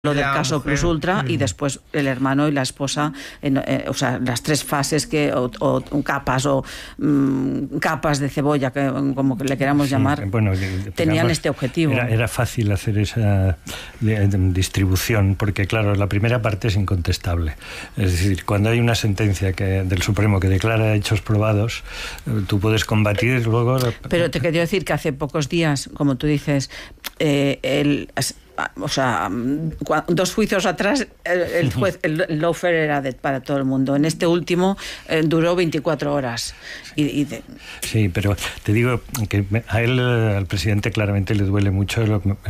lo del caso Plus Ultra y después el hermano y la esposa, o sea, las tres fases o capas capas de cebolla, como que le queramos llamar, bueno, tenían este objetivo. Era fácil hacer esa distribución, porque claro, la primera parte es incontestable. Es decir, cuando hay una sentencia del Supremo que declara hechos probados, tú puedes combatir luego... Pero te quería decir que hace pocos días, como tú dices, o sea, 2 juicios atrás el juez, el lawfare era para todo el mundo. En este último duró 24 horas. Sí, pero te digo que a él, al presidente, claramente le duele mucho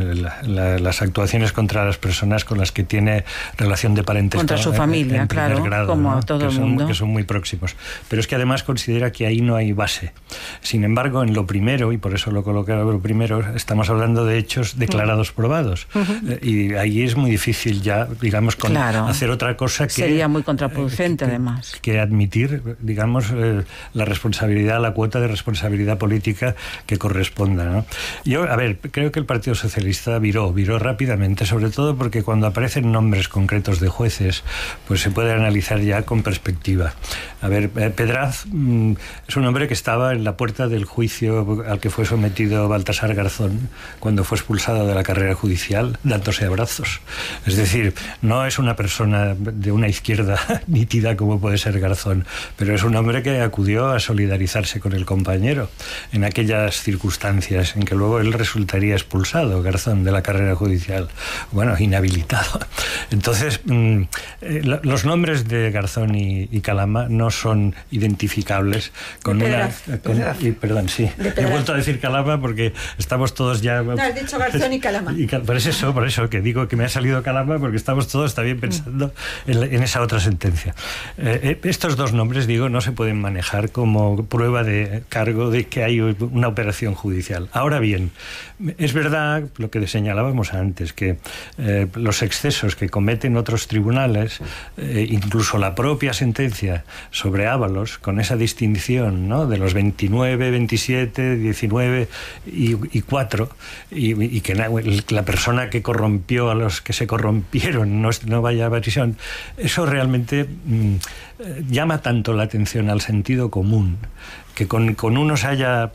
las actuaciones contra las personas con las que tiene relación de parentesco. Contra su familia, claro, grado, como ¿no? a todo el mundo. Que son muy próximos. Pero es que además considera que ahí no hay base. Sin embargo, en lo primero, y por eso lo colocaba lo primero, estamos hablando de hechos declarados probados. Y ahí es muy difícil ya, digamos, hacer otra cosa que... Sería muy contraproducente, además. Que admitir, digamos, la responsabilidad, la cuota de responsabilidad política que corresponda, ¿no? Yo, a ver, creo que el Partido Socialista viró rápidamente, sobre todo porque cuando aparecen nombres concretos de jueces, pues se puede analizar ya con perspectiva. A ver, Pedraz es un hombre que estaba en la puerta del juicio al que fue sometido Baltasar Garzón cuando fue expulsado de la carrera judicial, dándose abrazos. Es decir, no es una persona de una izquierda nítida como puede ser Garzón, pero es un hombre que acudió a solidarizarse con el compañero en aquellas circunstancias en que luego él resultaría expulsado, Garzón, de la carrera judicial, bueno, inhabilitado. Entonces, los nombres de Garzón y Calama no son identificables con perdón, sí. He vuelto a decir Calama porque estamos todos ya... No, has dicho Garzón y Calama. Por eso que digo que me ha salido Calama, porque estamos todos también pensando en esa otra sentencia. Estos dos nombres, digo, no se pueden manejar como prueba de cargo de que hay una operación judicial. Ahora bien, es verdad lo que señalábamos antes, que los excesos que cometen otros tribunales, incluso la propia sentencia sobre Ábalos, con esa distinción, ¿no?, de los 29, 27, 19 y 4, y que la persona que corrompió a los que se corrompieron no vaya a prisión, eso realmente llama tanto la atención al sentido común, que con unos haya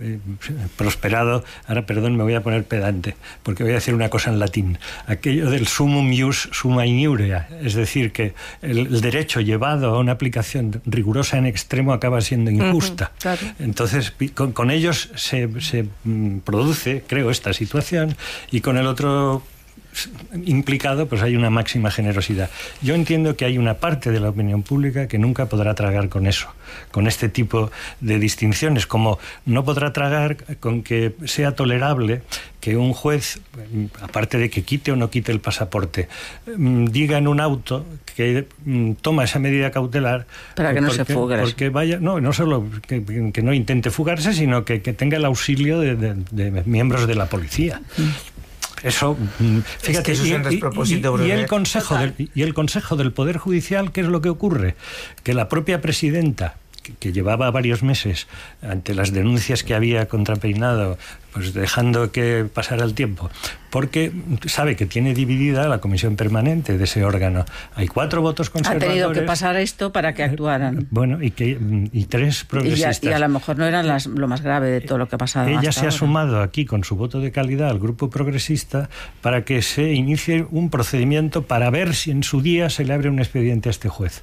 prosperado. Ahora, perdón, me voy a poner pedante, porque voy a decir una cosa en latín, aquello del sumum ius summa iniuria, es decir, que el derecho llevado a una aplicación rigurosa en extremo acaba siendo injusta. Claro. Entonces, con ellos se produce, creo, esta situación, y con el otro implicado, pues hay una máxima generosidad. Yo entiendo que hay una parte de la opinión pública que nunca podrá tragar con eso, con este tipo de distinciones, como no podrá tragar con que sea tolerable que un juez, aparte de que quite o no quite el pasaporte, diga en un auto que toma esa medida cautelar para que no se fugue. Porque no solo que no intente fugarse, sino que tenga el auxilio de miembros de la policía. Eso, fíjate, es que eso es un despropósito, y el Consejo del Poder Judicial, ¿qué es lo que ocurre? Que la propia presidenta, que llevaba varios meses ante las denuncias que había contra Peinado, pues dejando que pasara el tiempo, porque sabe que tiene dividida la comisión permanente de ese órgano. Hay 4 votos conservadores. Ha tenido que pasar esto para que actuaran. Bueno, y 3 progresistas. Y a lo mejor no era lo más grave de todo lo que ha pasado. Ella se ha sumado aquí con su voto de calidad al grupo progresista para que se inicie un procedimiento para ver si en su día se le abre un expediente a este juez.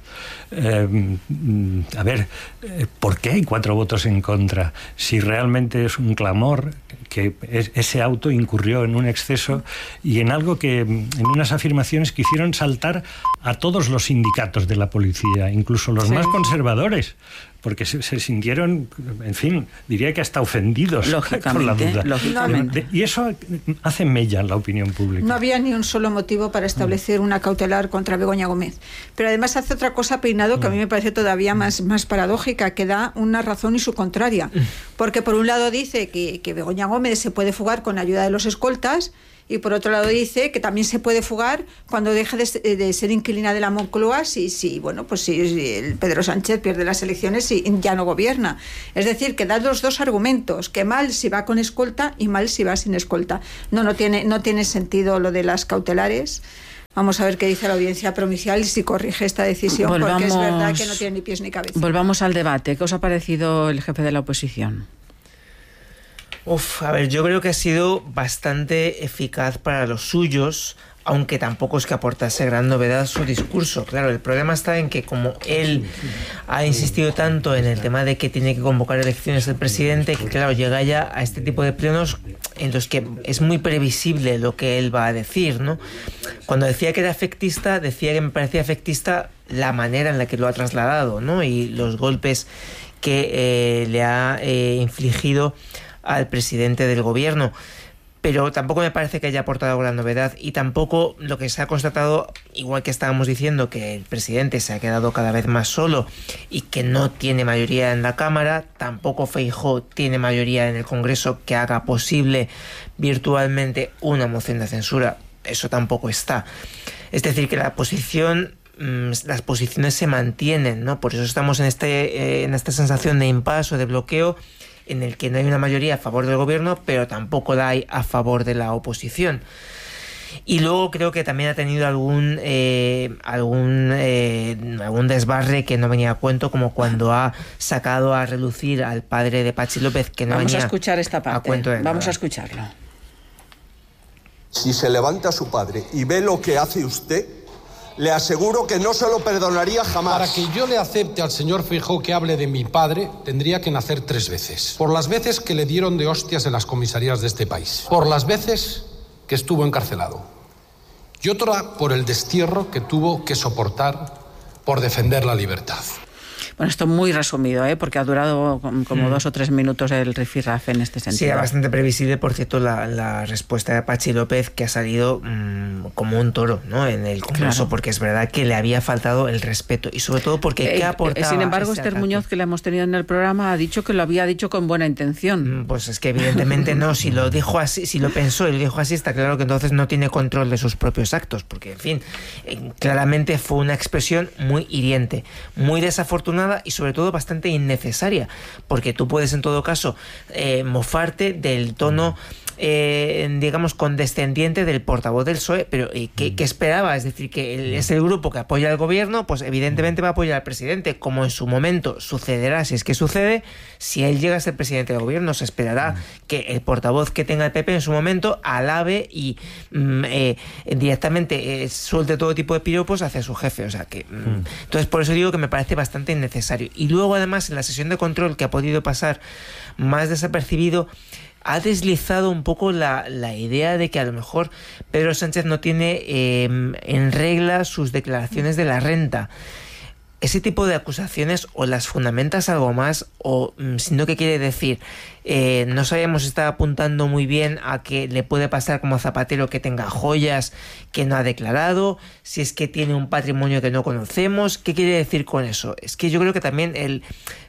A ver, ¿por qué hay 4 votos en contra? Si realmente es un clamor que ese auto incurrió en un exceso y en algo que, en unas afirmaciones que hicieron saltar a todos los sindicatos de la policía, incluso los más conservadores, porque se sintieron, en fin, diría que hasta ofendidos por la duda. Lógicamente. Y eso hace mella en la opinión pública. No había ni un solo motivo para establecer una cautelar contra Begoña Gómez. Pero además hace otra cosa Peinado que a mí me parece todavía más paradójica, que da una razón y su contraria. Porque por un lado dice que Begoña Gómez se puede fugar con ayuda de los escoltas, y por otro lado dice que también se puede fugar cuando deje de ser inquilina de la Moncloa si el Pedro Sánchez pierde las elecciones y ya no gobierna. Es decir, que da los dos argumentos, que mal si va con escolta y mal si va sin escolta. No tiene sentido lo de las cautelares. Vamos a ver qué dice la audiencia provincial y si corrige esta decisión, porque es verdad que no tiene ni pies ni cabeza. Volvamos al debate. ¿Qué os ha parecido el jefe de la oposición? A ver, yo creo que ha sido bastante eficaz para los suyos, aunque tampoco es que aportase gran novedad a su discurso. Claro, el problema está en que como él ha insistido tanto en el tema de que tiene que convocar elecciones el presidente, que claro, llega ya a este tipo de plenos en los que es muy previsible lo que él va a decir, ¿no? Cuando decía que era efectista, decía que me parecía efectista la manera en la que lo ha trasladado, ¿no? Y los golpes que le ha infligido al presidente del gobierno. Pero tampoco me parece que haya aportado gran novedad, y tampoco lo que se ha constatado, igual que estábamos diciendo que el presidente se ha quedado cada vez más solo y que no tiene mayoría en la Cámara, tampoco Feijóo tiene mayoría en el Congreso que haga posible virtualmente una moción de censura. Eso tampoco está. Es decir, que las posiciones se mantienen, ¿no? Por eso estamos en esta sensación de impasse o de bloqueo, en el que no hay una mayoría a favor del gobierno, pero tampoco la hay a favor de la oposición. Y luego creo que también ha tenido algún desbarre que no venía a cuento, como cuando ha sacado a relucir al padre de Patxi López, que no Vamos venía a escuchar esta parte. a cuento de Vamos nada. a escucharlo. Si se levanta su padre y ve lo que hace usted, le aseguro que no se lo perdonaría jamás. Para que yo le acepte al señor Feijóo que hable de mi padre, tendría que nacer 3 veces. Por las veces que le dieron de hostias en las comisarías de este país. Por las veces que estuvo encarcelado. Y otra por el destierro que tuvo que soportar por defender la libertad. Bueno, esto muy resumido, porque ha durado como 2 o 3 minutos el rifirrafe en este sentido. Sí, era bastante previsible, por cierto, la respuesta de Patxi López, que ha salido como un toro, ¿no?, en el Congreso, claro. Porque es verdad que le había faltado el respeto, y sobre todo porque ¿qué aportaba? Sin embargo, Esther Muñoz, que le hemos tenido en el programa, ha dicho que lo había dicho con buena intención. Pues es que evidentemente no. Si lo dijo así, si lo pensó y lo dijo así, está claro que entonces no tiene control de sus propios actos, porque, en fin, claramente fue una expresión muy hiriente, muy desafortunada y sobre todo bastante innecesaria, porque tú puedes en todo caso mofarte del tono digamos condescendiente del portavoz del PSOE, pero ¿qué esperaba? Es decir, que es el grupo que apoya al gobierno, pues evidentemente va a apoyar al presidente, como en su momento sucederá, si es que sucede. Si él llega a ser presidente del gobierno, se esperará que el portavoz que tenga el PP en su momento alabe y directamente suelte todo tipo de piropos hacia su jefe. O sea que entonces por eso digo que me parece bastante innecesario. Y luego además en la sesión de control, que ha podido pasar más desapercibido, ha deslizado un poco la idea de que a lo mejor Pedro Sánchez no tiene en regla sus declaraciones de la renta. Ese tipo de acusaciones o las fundamentas algo más, o sino que quiere decir, no sabemos si está apuntando muy bien a que le puede pasar como a Zapatero, que tenga joyas que no ha declarado, si es que tiene un patrimonio que no conocemos. ¿Qué quiere decir con eso? Es que yo creo que también el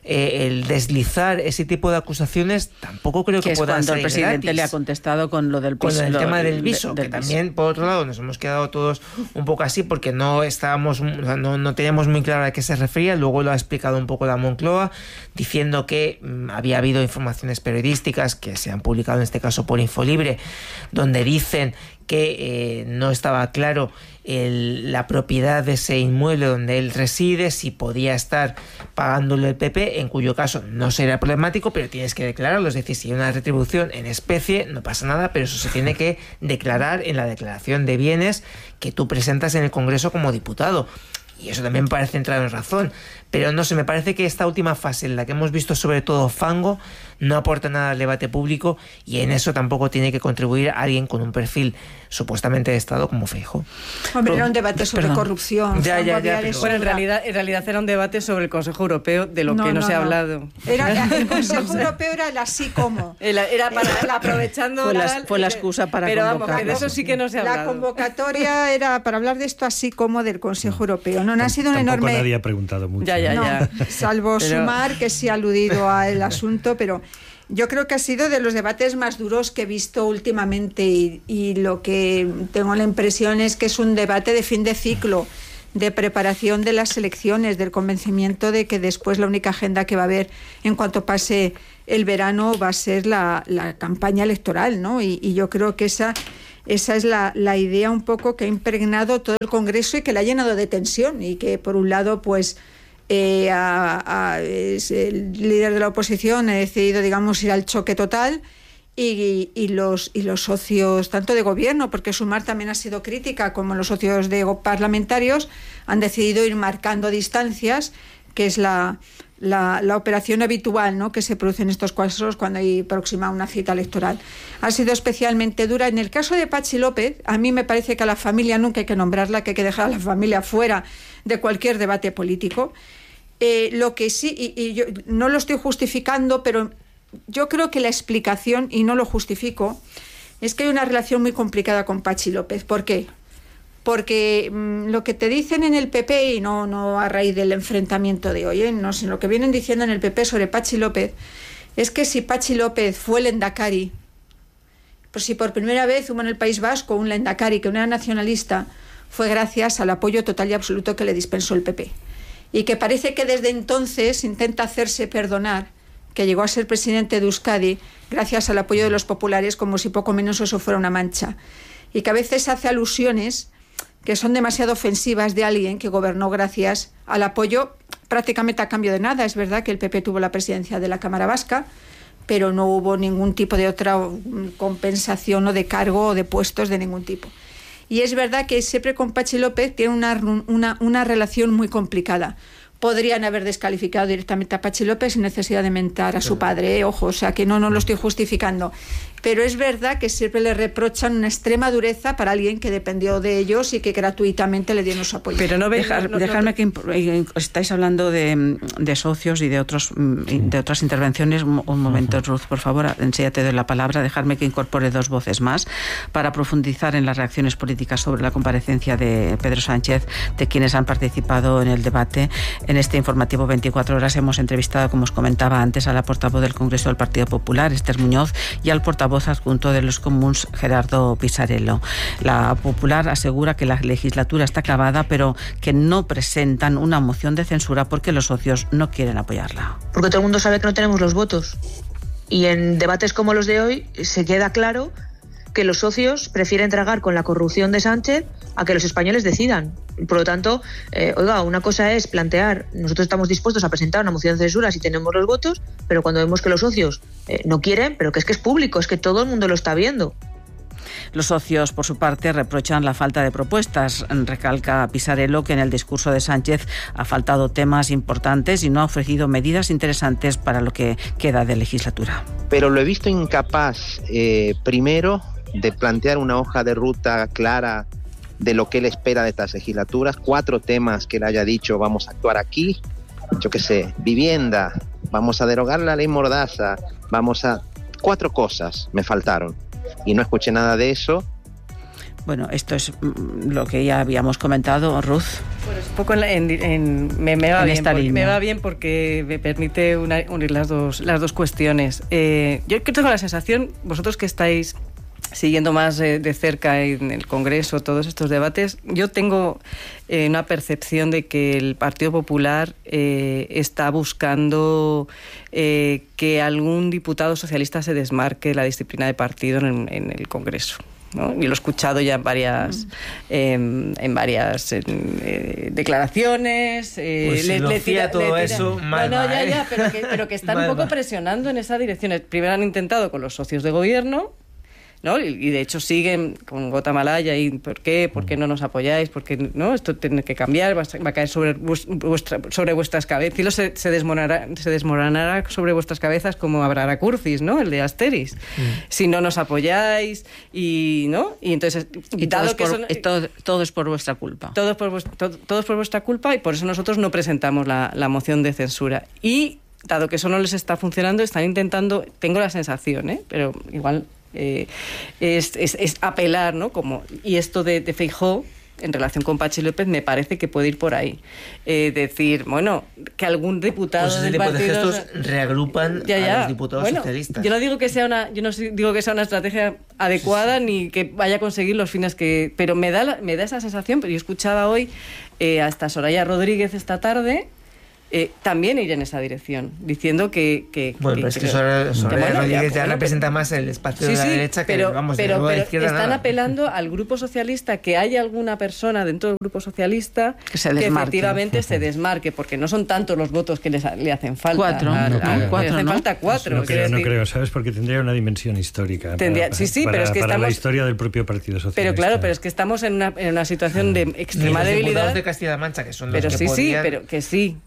deslizar ese tipo de acusaciones tampoco creo que pueda ser cuando el presidente gratis. Le ha contestado con lo del piso, con el tema del viso, del que también por otro lado nos hemos quedado todos un poco así, porque no estábamos, no teníamos muy claro a qué se refería. Luego lo ha explicado un poco la Moncloa, diciendo que había habido informaciones periodísticas que se han publicado en este caso por Infolibre, donde dicen que no estaba claro la propiedad de ese inmueble donde él reside, si podía estar pagándole el PP, en cuyo caso no sería problemático, pero tienes que declararlo. Es decir, si hay una retribución en especie, no pasa nada, pero eso se tiene que declarar en la declaración de bienes que tú presentas en el Congreso como diputado. Y eso también me parece entrar en razón. Pero no sé, me parece que esta última fase, en la que hemos visto sobre todo fango, no aporta nada al debate público, y en eso tampoco tiene que contribuir alguien con un perfil supuestamente de Estado como Feijóo. Hombre, era un debate sobre corrupción. Ya, pero bueno, en realidad era un debate sobre el Consejo Europeo, de lo que no se ha hablado. El Consejo Europeo era el así como. Era para aprovechando. Fue la excusa para pero convocar. Vamos, que de eso sí que no se ha hablado. La convocatoria era para hablar de esto así como del Consejo Europeo. No ha sido un enorme. Nadie ha preguntado mucho. Ya. Salvo Sumar, que sí ha aludido al asunto, pero yo creo que ha sido de los debates más duros que he visto últimamente, y lo que tengo la impresión es que es un debate de fin de ciclo, de preparación de las elecciones, del convencimiento de que después la única agenda que va a haber en cuanto pase el verano va a ser la campaña electoral, ¿no? Y yo creo que esa Esa es la idea un poco que ha impregnado todo el Congreso y que la ha llenado de tensión, y que por un lado pues el líder de la oposición ha decidido, digamos, ir al choque total, y los socios tanto de gobierno, porque Sumar también ha sido crítica, como los socios parlamentarios han decidido ir marcando distancias, que es la operación habitual, ¿no?, que se produce en estos casos cuando hay próxima una cita electoral. Ha sido especialmente dura. En el caso de Patxi López, a mí me parece que a la familia nunca hay que nombrarla, que hay que dejar a la familia fuera de cualquier debate político. Lo que sí, y yo no lo estoy justificando, pero yo creo que la explicación, y no lo justifico, es que hay una relación muy complicada con Patxi López. ¿Por qué? Porque lo que te dicen en el PP, y no a raíz del enfrentamiento de hoy, no, sino lo que vienen diciendo en el PP sobre Patxi López, es que si Patxi López fue lehendakari, pues si por primera vez hubo en el País Vasco un lehendakari que no era nacionalista, fue gracias al apoyo total y absoluto que le dispensó el PP. Y que parece que desde entonces intenta hacerse perdonar que llegó a ser presidente de Euskadi gracias al apoyo de los populares, como si poco menos eso fuera una mancha. Y que a veces hace alusiones que son demasiado ofensivas de alguien que gobernó gracias al apoyo prácticamente a cambio de nada. Es verdad que el PP tuvo la presidencia de la Cámara Vasca, pero no hubo ningún tipo de otra compensación o de cargo o de puestos de ningún tipo. Y es verdad que siempre con Patxi López tiene una relación muy complicada. Podrían haber descalificado directamente a Patxi López sin necesidad de mentar a su padre, ojo, o sea que no lo estoy justificando. Pero es verdad que siempre le reprochan una extrema dureza para alguien que dependió de ellos y que gratuitamente le dieron su apoyo. Pero dejarme que estáis hablando de socios y de otras intervenciones. Un momento, Ruth, por favor, enseguida te doy la palabra. Dejarme que incorpore dos voces más para profundizar en las reacciones políticas sobre la comparecencia de Pedro Sánchez, de quienes han participado en el debate. En este informativo 24 horas hemos entrevistado, como os comentaba antes, a la portavoz del Congreso del Partido Popular, Esther Muñoz, y al portavoz adjunto de los Comuns, Gerardo Pisarello. La Popular asegura que la legislatura está acabada, pero que no presentan una moción de censura porque los socios no quieren apoyarla. Porque todo el mundo sabe que no tenemos los votos. Y en debates como los de hoy se queda claro que los socios prefieren tragar con la corrupción de Sánchez a que los españoles decidan. Por lo tanto, una cosa es plantear, nosotros estamos dispuestos a presentar una moción de censura si tenemos los votos, pero cuando vemos que los socios no quieren, pero que es público, es que todo el mundo lo está viendo. Los socios, por su parte, reprochan la falta de propuestas. Recalca Pisarello que en el discurso de Sánchez ha faltado temas importantes y no ha ofrecido medidas interesantes para lo que queda de legislatura. Pero lo he visto incapaz, primero, de plantear una hoja de ruta clara de lo que él espera de estas legislaturas. 4 temas que él haya dicho, vamos a actuar aquí, yo qué sé, vivienda, vamos a derogar la ley Mordaza, 4 cosas me faltaron y no escuché nada de eso. Bueno, esto es lo que ya habíamos comentado, Ruth. Bueno, es un poco me va bien porque me permite unir las dos cuestiones. Yo tengo la sensación, vosotros que estáis siguiendo más de cerca en el Congreso todos estos debates, yo tengo una percepción de que el Partido Popular está buscando que algún diputado socialista se desmarque la disciplina de partido en el Congreso, ¿no? Y lo he escuchado ya en varias declaraciones. Pues le tira todo eso mal. Pero que están un poco presionando en esa dirección. Primero han intentado con los socios de gobierno, ¿no? Y de hecho siguen con gota malaya y ¿por qué no nos apoyáis? Porque no, esto tiene que cambiar, va a caer sobre vuestras cabezas, y se desmoronará sobre vuestras cabezas como Abrara Curcis, ¿no? El de Asteris. Si no nos apoyáis ¿no? Y entonces todo es por vuestra culpa. Todo es por vuestra culpa, y por eso nosotros no presentamos la moción de censura. Y dado que eso no les está funcionando, están intentando, tengo la sensación, pero igual es apelar, ¿no? Y esto de Feijóo en relación con Patxi López me parece que puede ir por ahí. Decir, bueno, que algún diputado del partido... Pues ese tipo de gestos reagrupan a los diputados socialistas. Yo no digo que sea una estrategia adecuada ni que vaya a conseguir los fines que... Pero me da esa sensación, pero yo escuchaba hoy hasta Soraya Rodríguez esta tarde, también ir en esa dirección, diciendo que bueno, pero es que Soraya Rodríguez ya representa más el espacio de la derecha que pero están apelando al Grupo Socialista, que haya alguna persona dentro del Grupo Socialista que efectivamente se desmarque, porque no son tantos los votos que le hacen falta. 4. Le hacen falta 4. No creo, ¿sabes? Porque tendría una dimensión histórica. Pero es que para la historia del propio Partido Socialista. Pero claro, pero es que estamos en una situación de extrema debilidad. De Castilla-La Mancha, que son los pero que sí, podrían... pero que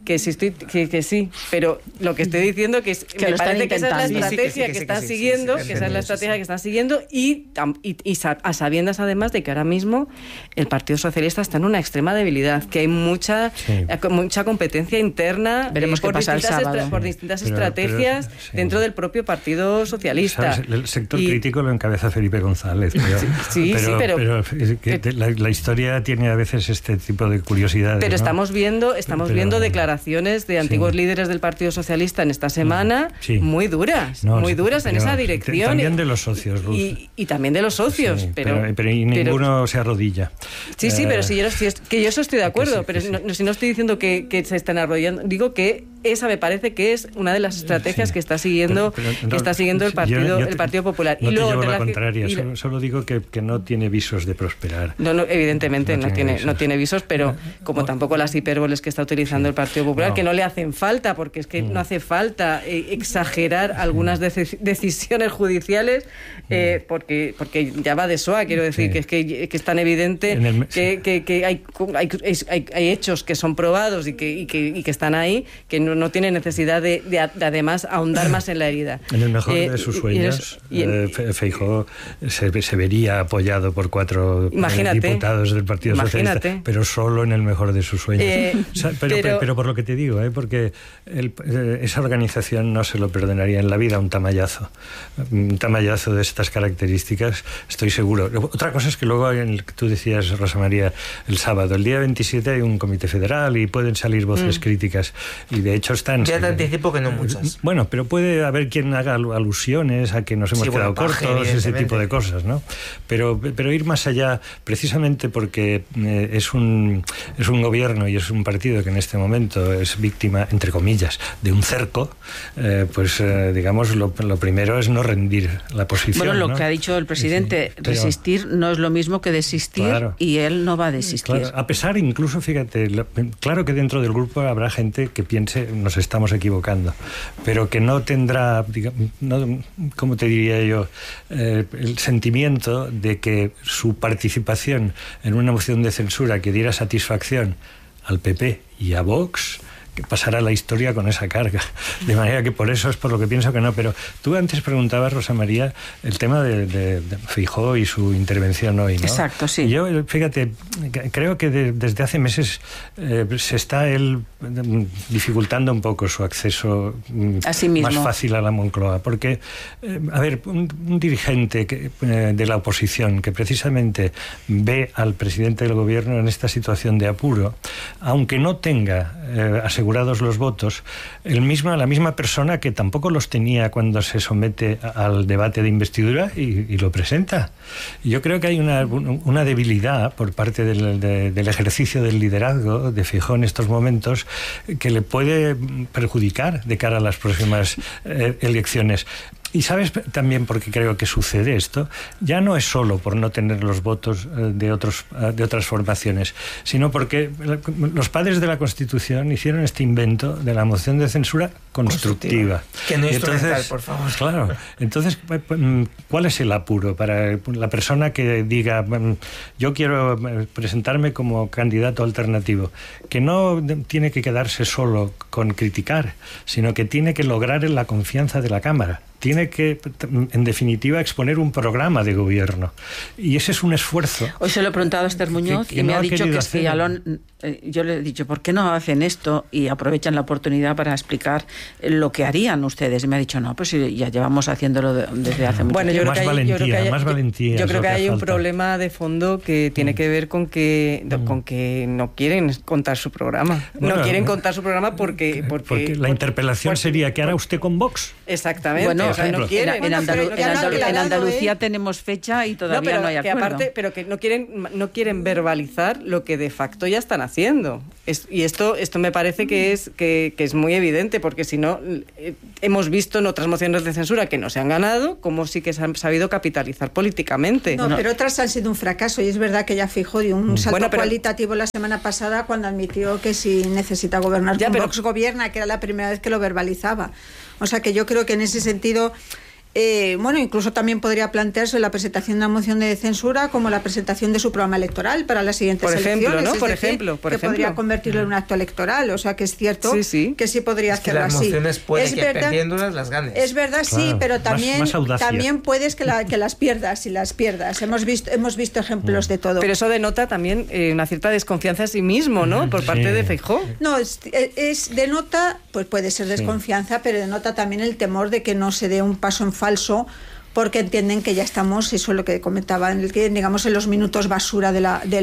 sí. Pero lo que estoy diciendo que me parece que esa es la estrategia que están siguiendo, que esa es la estrategia que están siguiendo, y a sabiendas además de que ahora mismo el Partido Socialista está en una extrema debilidad, que hay mucha competencia interna. Veremos qué pasa el sábado. Por distintas estrategias dentro del propio Partido Socialista. ¿Sabes? El sector crítico lo encabeza Felipe González. Pero la historia tiene a veces este tipo de curiosidades. Pero estamos viendo declaraciones de antiguos líderes del Partido Socialista en esta semana muy duras en esa dirección. También de los socios, Ruth. Y también de los socios. Pero ninguno se arrodilla. Pero yo eso estoy de acuerdo, pero si no estoy diciendo que se están arrodillando, digo que esa me parece que es una de las estrategias que está siguiendo el Partido Popular. No te llevo la contraria, solo digo que no tiene visos de prosperar. No, evidentemente no tiene visos, pero como tampoco las hipérboles que está utilizando el Partido Popular, que no le hacen falta, porque es que no hace falta exagerar algunas decisiones judiciales, porque ya va de soa, quiero decir, que es tan evidente que hay hechos que son probados y que están ahí, que no tiene necesidad de además ahondar más en la herida. En el mejor de sus sueños, Feijóo se vería apoyado por 4 diputados del Partido Socialista, pero solo en el mejor de sus sueños. Pero por lo que te digo, porque esa organización no se lo perdonaría en la vida un tamallazo de estas características, estoy seguro. Otra cosa es que luego, tú decías, Rosa María, el sábado, el día 27 hay un comité federal y pueden salir voces críticas, y de hecho están... Ya te anticipo que no muchas. Bueno, pero puede haber quien haga alusiones a que nos hemos quedado cortos, ese tipo de cosas, ¿no? Pero ir más allá, precisamente porque es un gobierno y es un partido que en este momento es víctima, entre comillas, de un cerco, digamos, lo primero es no rendir la posición. Bueno, lo que ha dicho el presidente, resistir no es lo mismo que desistir, y él no va a desistir. Claro, a pesar, incluso, fíjate, claro que dentro del grupo habrá gente que piense nos estamos equivocando, pero que no tendrá, ¿cómo te diría yo?, el sentimiento de que su participación en una moción de censura que diera satisfacción al PP y a Vox, que pasará la historia con esa carga. De manera que por eso es por lo que pienso que no. Pero tú antes preguntabas, Rosa María, el tema de Feijóo y su intervención hoy, ¿no? Exacto, sí. Yo, fíjate, creo que desde hace meses se está él dificultando un poco su acceso a sí mismo, más fácil a la Moncloa. Porque, un dirigente de la oposición que precisamente ve al presidente del gobierno en esta situación de apuro, aunque no tenga asegurados los votos, la misma persona que tampoco los tenía cuando se somete al debate de investidura y lo presenta. Yo creo que hay una debilidad por parte del ejercicio del liderazgo de Feijóo en estos momentos que le puede perjudicar de cara a las próximas elecciones. Y sabes también por qué creo que sucede esto. Ya no es solo por no tener los votos de otras formaciones, sino porque los padres de la Constitución hicieron este invento de la moción de censura constructiva. Que no instrumental, por favor. Claro. Entonces, ¿cuál es el apuro para la persona que diga yo quiero presentarme como candidato alternativo? Que no tiene que quedarse solo con criticar, sino que tiene que lograr la confianza de la Cámara. Tiene que, en definitiva, exponer un programa de gobierno. Y ese es un esfuerzo. Hoy se lo he preguntado a Esther Muñoz y me ha dicho que yo le he dicho, ¿por qué no hacen esto y aprovechan la oportunidad para explicar lo que harían ustedes? Y me ha dicho, no, pues ya llevamos haciéndolo desde hace mucho tiempo. Más valentía. Yo creo que hay un problema de fondo que tiene que ver con que no quieren contar su programa. Bueno, no quieren contar su programa porque la interpelación sería, ¿qué hará usted con Vox? Exactamente. Bueno, no quieren. En Andalucía tenemos fecha y todavía no hay acuerdo. Pero que no quieren verbalizar lo que de facto ya están haciendo. Y esto me parece que es muy evidente, porque si no, hemos visto en otras mociones de censura que no se han ganado, como sí que se han sabido capitalizar políticamente. No, pero otras han sido un fracaso, y es verdad que ella Feijóo dio un salto cualitativo la semana pasada cuando admitió que si necesita gobernar con Vox gobierna, que era la primera vez que lo verbalizaba. O sea que yo creo que en ese sentido... incluso también podría plantearse la presentación de una moción de censura como la presentación de su programa electoral para las siguientes elecciones. ¿No? Por ejemplo. Podría convertirlo en un acto electoral. O sea que es cierto que sí podría hacerlo así. Las mociones puede que perdiéndolas las ganes. Es verdad, claro, sí, pero también puedes que las pierdas, y las pierdas. Hemos visto ejemplos de todo. Pero eso denota también una cierta desconfianza en sí mismo, ¿no? Por parte de Feijóo. No, denota, pues puede ser desconfianza, pero denota también el temor de que no se dé un paso en falso, porque entienden que ya estamos, eso es lo que comentaba, digamos en los minutos basura de la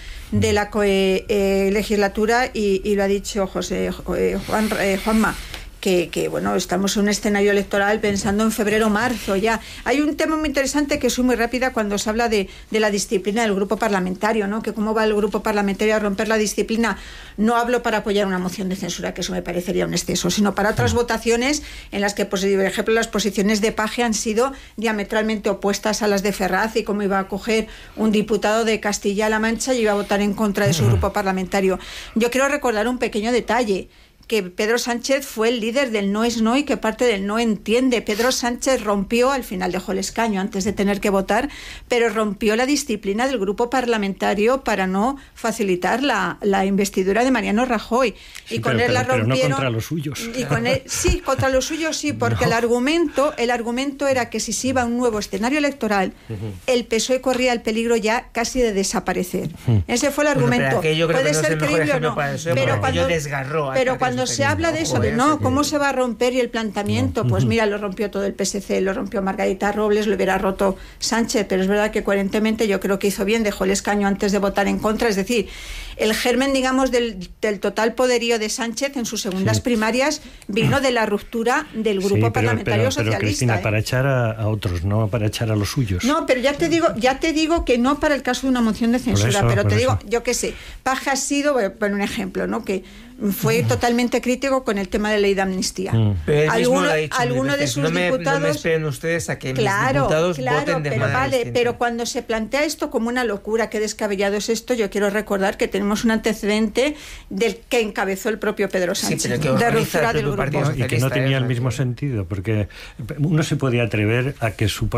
legislatura, y lo ha dicho Juanma, que bueno, estamos en un escenario electoral pensando en febrero o marzo ya. Hay un tema muy interesante que soy muy rápida cuando se habla de la disciplina del grupo parlamentario, ¿no? Que cómo va el grupo parlamentario a romper la disciplina. No hablo para apoyar una moción de censura, que eso me parecería un exceso, sino para otras votaciones en las que, pues, por ejemplo, las posiciones de Paje han sido diametralmente opuestas a las de Ferraz, y cómo iba a coger un diputado de Castilla-La Mancha y iba a votar en contra de su grupo parlamentario. Yo quiero recordar un pequeño detalle, que Pedro Sánchez fue el líder del no es no, y que parte del no entiende. Pedro Sánchez rompió, al final dejó el escaño antes de tener que votar, pero rompió la disciplina del grupo parlamentario para no facilitar la investidura de Mariano Rajoy. Sí, y con él la rompieron. Pero no contra los suyos. Y con él, sí, contra los suyos sí, porque el argumento era que si se iba a un nuevo escenario electoral, el PSOE corría el peligro ya casi de desaparecer. Ese fue el argumento. Puede ser creíble o no, pero cuando se habla de eso, de no, ¿cómo se va a romper? Y el planteamiento, pues mira, lo rompió todo el PSC, lo rompió Margarita Robles, lo hubiera roto Sánchez, pero es verdad que coherentemente yo creo que hizo bien, dejó el escaño antes de votar en contra. Es decir, el germen, digamos, del total poderío de Sánchez en sus segundas primarias vino de la ruptura del grupo parlamentario socialista. Pero Cristina, para echar a otros, no para echar a los suyos. No, pero ya te digo que no para el caso de una moción de censura, pero te digo, yo qué sé, Paje ha sido, voy a poner un ejemplo, ¿no? Que fue totalmente crítico con el tema de la ley de amnistía. Alguno de sus diputados... No me esperen ustedes a que mis diputados voten de manera distinta. Pero cuando se plantea esto como una locura, qué descabellado es esto, yo quiero recordar que tenemos un antecedente del que encabezó el propio Pedro Sánchez, de ruptura del grupo. Y que no tenía el mismo sentido, porque uno se podía atrever a que su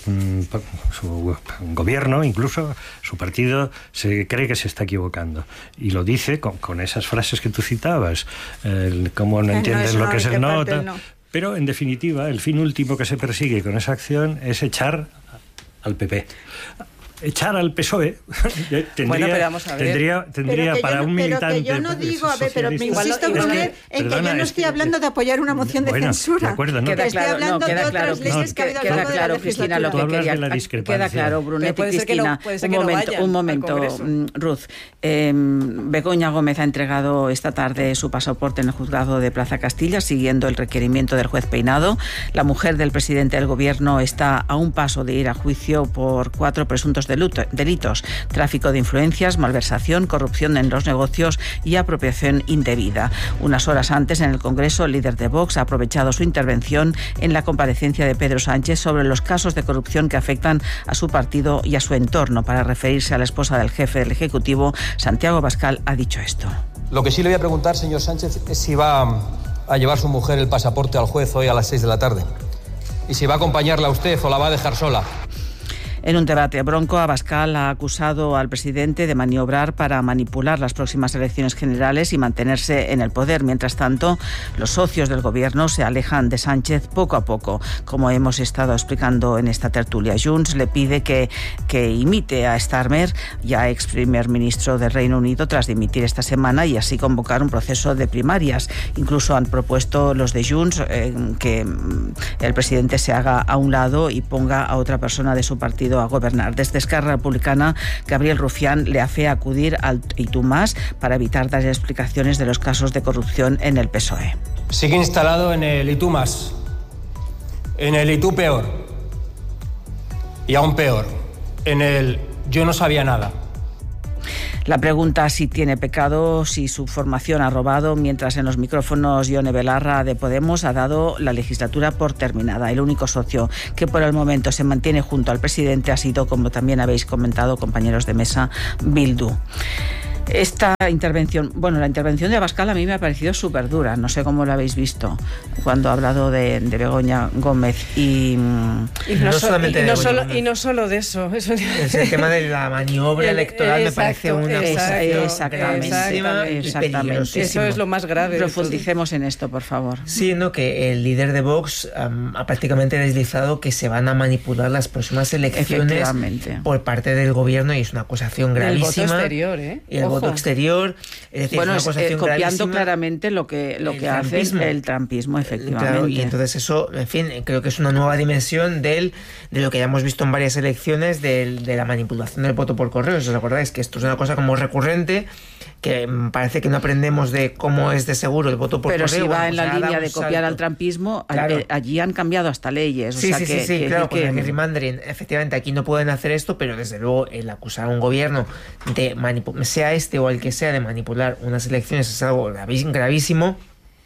gobierno, incluso su partido, se cree que se está equivocando. Y lo dice con esas frases que tú citabas, cómo no entiendes lo que es el no. Pero en definitiva, el fin último que se persigue con esa acción es echar al PP. Echar al PSOE tendría para un militante. Pero que yo no digo, pero me insisto con él en que yo no estoy hablando de apoyar una moción de censura. De acuerdo, ¿no? Estoy hablando de otras leyes que ha habido a lo largo de la legislatura. Lo que quería, queda claro, Brunet y Cristina. Un momento, Ruth. Begoña Gómez ha entregado esta tarde su pasaporte en el juzgado de Plaza Castilla, siguiendo el requerimiento del juez Peinado. La mujer del presidente del gobierno está a un paso de ir a juicio por 4 presuntos delitos: tráfico de influencias, malversación, corrupción en los negocios y apropiación indebida. Unas horas antes, en el Congreso, el líder de Vox ha aprovechado su intervención en la comparecencia de Pedro Sánchez sobre los casos de corrupción que afectan a su partido y a su entorno. Para referirse a la esposa del jefe del Ejecutivo, Santiago Abascal ha dicho esto. Lo que sí le voy a preguntar, señor Sánchez, es si va a llevar su mujer el pasaporte al juez hoy a las 6 de la tarde. Y si va a acompañarla a usted o la va a dejar sola. En un debate bronco, Abascal ha acusado al presidente de maniobrar para manipular las próximas elecciones generales y mantenerse en el poder. Mientras tanto, los socios del gobierno se alejan de Sánchez poco a poco. Como hemos estado explicando en esta tertulia, Junts le pide que imite a Starmer, ya ex primer ministro del Reino Unido, tras dimitir esta semana, y así convocar un proceso de primarias. Incluso han propuesto los de Junts que el presidente se haga a un lado y ponga a otra persona de su partido a gobernar. Desde Esquerra Republicana, Gabriel Rufián le afea acudir al ITU+ para evitar dar explicaciones de los casos de corrupción en el PSOE. Sigue instalado en el ITU+, en el ITU peor, y aún peor, en el yo no sabía nada. La pregunta si tiene pecado, si su formación ha robado, mientras en los micrófonos Ione Belarra de Podemos ha dado la legislatura por terminada. El único socio que por el momento se mantiene junto al presidente ha sido, como también habéis comentado, compañeros de mesa, Bildu. Esta intervención, la intervención de Abascal a mí me ha parecido súper dura, no sé cómo lo habéis visto, cuando ha hablado de Begoña Gómez y no solo de eso. Es el tema de la maniobra electoral, me parece una cosa exactamente. Eso es lo más grave. Profundicemos en esto, por favor. Sí, que el líder de Vox ha prácticamente deslizado que se van a manipular las próximas elecciones por parte del gobierno, y es una acusación gravísima. El voto exterior, Y el voto exterior, es decir, bueno, es una acusación copiando gravísima. Claramente lo que hace el trampismo, efectivamente. Claro, y entonces eso, en fin, creo que es una nueva dimensión de lo que ya hemos visto en varias elecciones, de la manipulación del voto por correo. Si os acordáis que esto es una cosa como recurrente, que parece que no aprendemos de cómo es de seguro el voto por correo. Pero si va en la línea de copiar al trampismo, claro. Allí han cambiado hasta leyes. Sí, claro, con el gerrymandering. Efectivamente, aquí no pueden hacer esto, pero desde luego el acusar a un gobierno de sea este o el que sea, de manipular unas elecciones es algo gravísimo.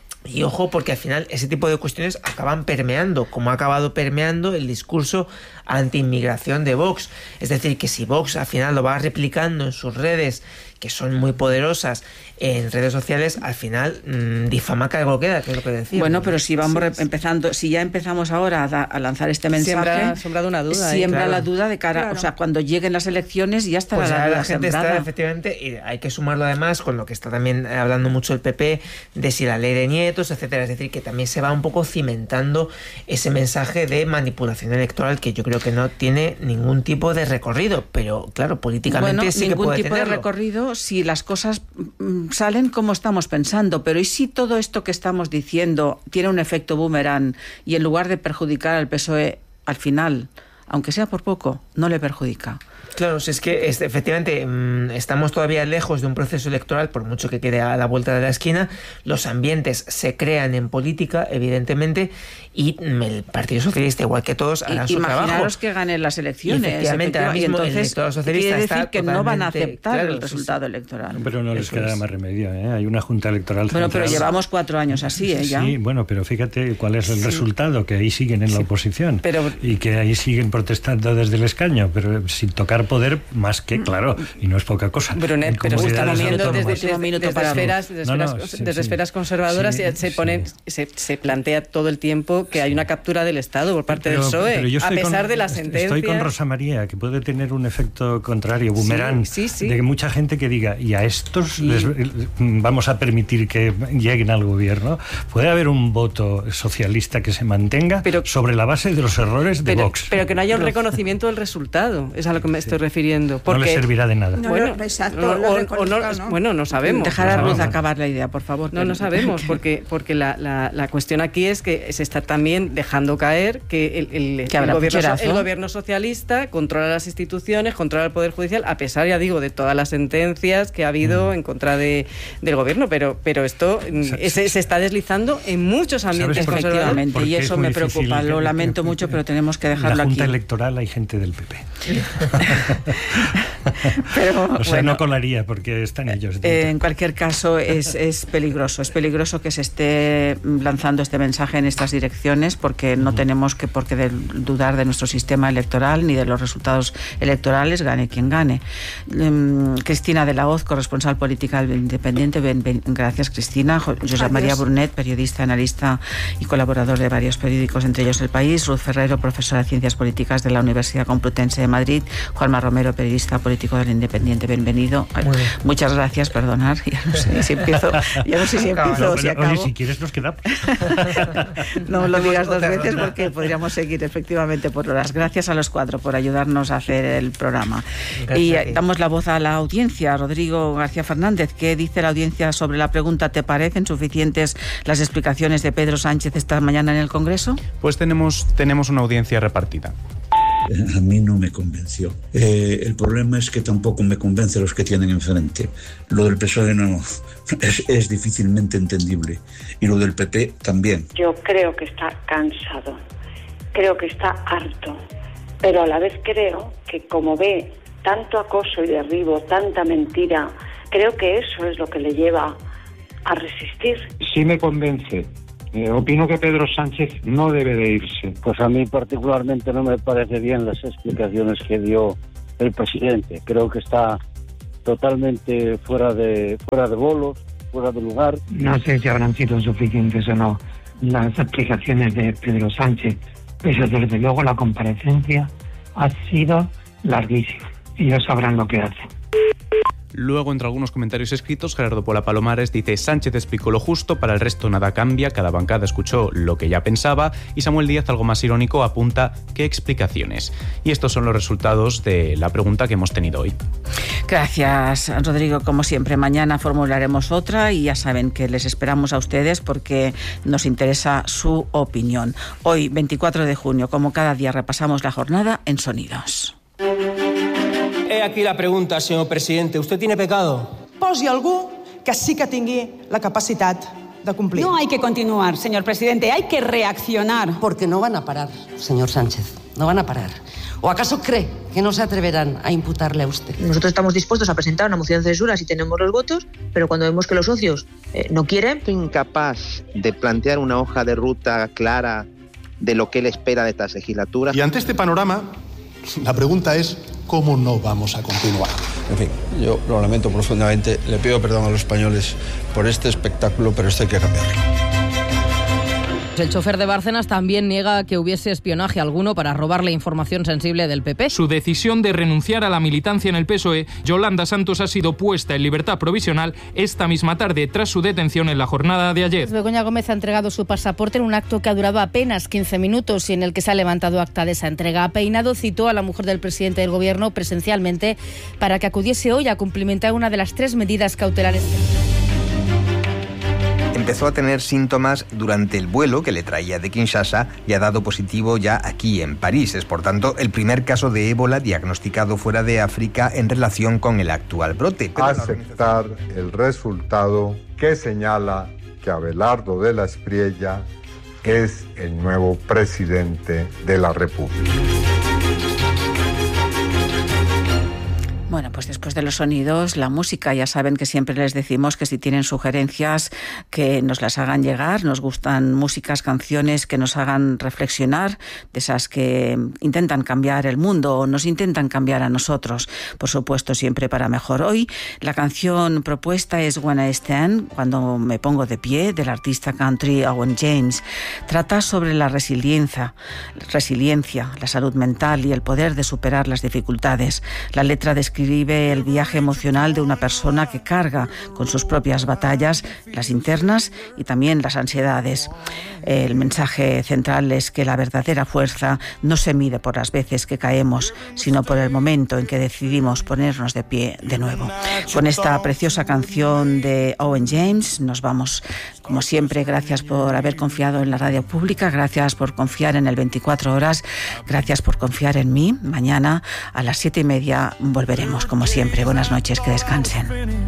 Y ojo, porque al final ese tipo de cuestiones acaban permeando, como ha acabado permeando el discurso anti-inmigración de Vox. Es decir, que si Vox al final lo va replicando en sus redes, que son muy poderosas, en redes sociales, al final difama que algo queda, que es lo que decía. Bueno, pero si vamos empezando, si ya empezamos ahora a lanzar este mensaje, siembra una duda. Siembra la duda de cara, claro. O sea, cuando lleguen las elecciones ya estará pues la duda gente sembrada. está, efectivamente, y hay que sumarlo además con lo que está también hablando mucho el PP, de si la ley de nietos, etcétera. Es decir, que también se va un poco cimentando ese mensaje de manipulación electoral, que yo creo que no tiene ningún tipo de recorrido, pero claro, políticamente sí que puede tenerlo. Ningún tipo de recorrido si las cosas salen como estamos pensando, pero ¿y si todo esto que estamos diciendo tiene un efecto boomerang y en lugar de perjudicar al PSOE, al final, aunque sea por poco, no le perjudica? Claro, si es que efectivamente estamos todavía lejos de un proceso electoral, por mucho que quede a la vuelta de la esquina. Los ambientes se crean en política, evidentemente, y el Partido Socialista, igual que todos, harán su trabajo. Imaginaros que ganen las elecciones. Efectivamente, ahora mismo entonces, el electorado socialista quiere decir que no van a aceptar claro, el resultado electoral. Pero no les queda más remedio, ¿eh? Hay una Junta Electoral Bueno, central. pero llevamos 4 años así, ya. Sí, bueno, pero fíjate cuál es el resultado, que ahí siguen en la oposición y que ahí siguen protestando desde el escaño, pero sin tocar poder más que, claro, y no es poca cosa. Pero estamos viendo desde esferas conservadoras se plantea todo el tiempo que hay una captura del Estado por parte del PSOE, a pesar de la sentencia. Estoy con Rosa María, que puede tener un efecto contrario, boomerang, de que mucha gente que diga, y a estos les vamos a permitir que lleguen al gobierno. Puede haber un voto socialista que se mantenga sobre la base de los errores de Vox. Pero que no haya un reconocimiento del resultado, es a lo que me estoy refiriendo. Porque, no le servirá de nada. No sabemos. Dejar a Ruth acabar la idea, por favor. No sabemos, porque la cuestión aquí es que se está también dejando caer que el gobierno socialista controla las instituciones, controla el Poder Judicial, a pesar, ya digo, de todas las sentencias que ha habido en contra del gobierno, pero esto se está deslizando en muchos ambientes conservadores. Y eso me preocupa, lo lamento mucho, pero tenemos que dejarlo aquí. En la Junta Electoral hay gente del PP. Pero, no colaría porque están ellos. En cualquier caso, es peligroso que se esté lanzando este mensaje en estas direcciones, porque no tenemos por qué dudar de nuestro sistema electoral ni de los resultados electorales, gane quien gane. Cristina de la Hoz, corresponsal política del Independiente. Gracias, Cristina. José María Brunet, periodista, analista y colaborador de varios periódicos, entre ellos El País. Ruth Ferrero, profesora de Ciencias Políticas de la Universidad Complutense de Madrid. Juanma Romero, periodista político del Independiente. Bienvenido. Muchas gracias, perdonar. Ya no sé si empiezo o si acabo. Oye, si quieres nos quedamos. No lo digas 2 veces porque podríamos seguir efectivamente por horas. Gracias a los 4 por ayudarnos a hacer el programa. Y damos la voz a la audiencia. Rodrigo García Fernández, ¿qué dice la audiencia sobre la pregunta? ¿Te parecen suficientes las explicaciones de Pedro Sánchez esta mañana en el Congreso? Pues tenemos una audiencia repartida. A mí no me convenció. El problema es que tampoco me convence los que tienen enfrente. Lo del PSOE no es difícilmente entendible. Y lo del PP también. Yo creo que está cansado, creo que está harto, pero a la vez creo que como ve tanto acoso y derribo, tanta mentira, creo que eso es lo que le lleva a resistir. Sí me convence. Opino que Pedro Sánchez no debe de irse. Pues a mí particularmente no me parece bien las explicaciones que dio el presidente. Creo que está totalmente fuera de bolos, fuera de lugar. No sé si habrán sido suficientes o no las explicaciones de Pedro Sánchez, pero desde luego la comparecencia ha sido larguísima y ellos sabrán lo que hacen. Luego, entre algunos comentarios escritos, Gerardo Pola Palomares dice: Sánchez explicó lo justo, para el resto nada cambia, cada bancada escuchó lo que ya pensaba, y Samuel Díaz, algo más irónico, apunta: ¿qué explicaciones? Y estos son los resultados de la pregunta que hemos tenido hoy. Gracias, Rodrigo. Como siempre, mañana formularemos otra y ya saben que les esperamos a ustedes porque nos interesa su opinión. Hoy, 24 de junio, como cada día, repasamos la jornada en Sonidos. He aquí la pregunta, señor presidente. ¿Usted tiene pecado? Posi algú que sí que tingui la capacidad de cumplir. No hay que continuar, señor presidente, hay que reaccionar. Porque no van a parar, señor Sánchez, no van a parar. ¿O acaso cree que no se atreverán a imputarle a usted? Nosotros estamos dispuestos a presentar una moción de censura si tenemos los votos, pero cuando vemos que los socios no quieren... Incapaz de plantear una hoja de ruta clara de lo que él espera de estas legislaturas. Y ante este panorama, la pregunta es: ¿cómo no vamos a continuar? En fin, yo lo lamento profundamente, le pido perdón a los españoles por este espectáculo, pero esto hay que cambiarlo. El chofer de Bárcenas también niega que hubiese espionaje alguno para robarle información sensible del PP. Su decisión de renunciar a la militancia en el PSOE, Yolanda Santos, ha sido puesta en libertad provisional esta misma tarde tras su detención en la jornada de ayer. Begoña Gómez ha entregado su pasaporte en un acto que ha durado apenas 15 minutos y en el que se ha levantado acta de esa entrega. Peinado citó a la mujer del presidente del Gobierno presencialmente para que acudiese hoy a cumplimentar una de las 3 medidas cautelares. Empezó a tener síntomas durante el vuelo que le traía de Kinshasa y ha dado positivo ya aquí en París. Es, por tanto, el primer caso de ébola diagnosticado fuera de África en relación con el actual brote. Aceptar el resultado que señala que Abelardo de la Espriella es el nuevo presidente de la República. Bueno, pues después de los sonidos, la música. Ya saben que siempre les decimos que si tienen sugerencias, que nos las hagan llegar. Nos gustan músicas, canciones que nos hagan reflexionar, de esas que intentan cambiar el mundo o nos intentan cambiar a nosotros. Por supuesto, siempre para mejor. Hoy la canción propuesta es When I Stand, cuando me pongo de pie, del artista country Owen James. Trata sobre la resiliencia, la salud mental y el poder de superar las dificultades. La letra describe el viaje emocional de una persona que carga con sus propias batallas, las internas y también las ansiedades. El mensaje central es que la verdadera fuerza no se mide por las veces que caemos, sino por el momento en que decidimos ponernos de pie de nuevo. Con esta preciosa canción de Owen James nos vamos. Como siempre, gracias por haber confiado en la radio pública, gracias por confiar en el 24 horas, gracias por confiar en mí. Mañana a las 7:30 volveremos, como siempre. Buenas noches, que descansen.